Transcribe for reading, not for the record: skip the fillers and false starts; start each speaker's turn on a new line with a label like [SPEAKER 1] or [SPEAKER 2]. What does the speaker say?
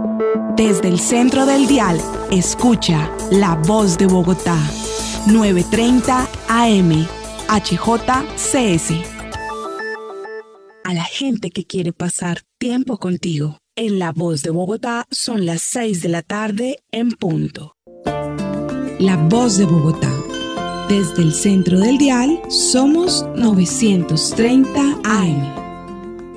[SPEAKER 1] Desde el centro del dial, escucha La Voz de Bogotá, 9:30 AM, HJCS. A la gente que quiere pasar tiempo contigo. En La Voz de Bogotá son las 6 de la tarde en punto. La Voz de Bogotá. Desde el centro del dial somos 930 AM.